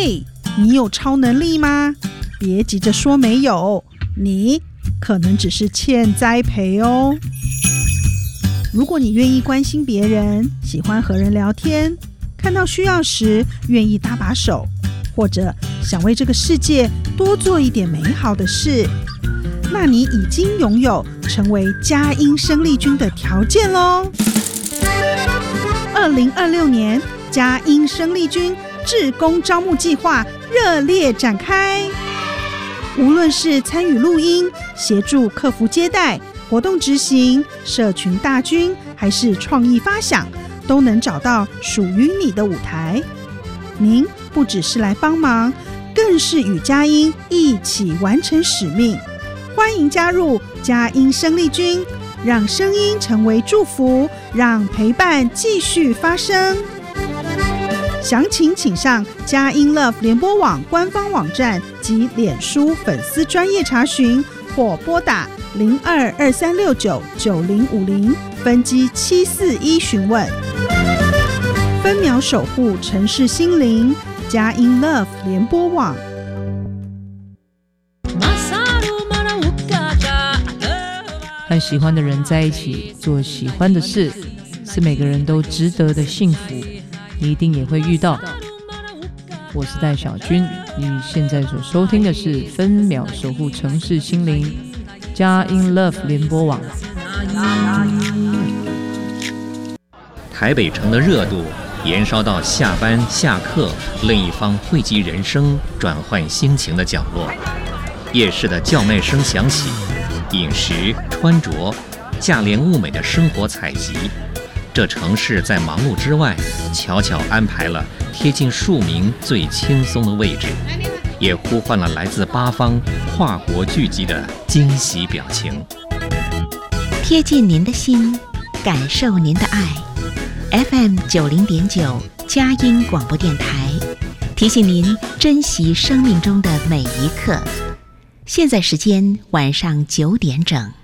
嘿，你有超能力吗？别急着说没有，你可能只是欠栽培哦。如果你愿意关心别人，喜欢和人聊天，看到需要时愿意搭把手，或者想为这个世界多做一点美好的事，那你已经拥有成为佳音生力军的条件咯。2026年佳音生力军志工招募计划热烈展开，无论是参与录音、协助客服接待、活动执行、社群大军，还是创意发想，都能找到属于你的舞台。您不只是来帮忙，更是与佳音一起完成使命。欢迎加入佳音生力军，让声音成为祝福，让陪伴继续发生。详情请上佳音 Love 联播网官方网站及脸书粉丝专页查询，或拨打0223699050分机741询问。分秒守护城市心灵，佳音 Love 联播网。 和喜欢的人在一起，做喜欢的事，是每个人都值得的幸福，你一定也会遇到。我是戴小军，你现在所收听的是分秒守护城市心灵佳音 Love 联播网。 台北城的热度延烧到下班下课另一方汇集人生转换心情的角落，夜市的叫卖声响起，饮食穿着价廉物美的生活采集，这城市在忙碌之外悄悄安排了贴近庶民最轻松的位置，也呼唤了来自八方跨国聚集的惊喜表情。 贴近您的心，感受您的爱。FM 90.9佳音广播电台提醒您珍惜生命中的每一刻。现在时间晚上9点整。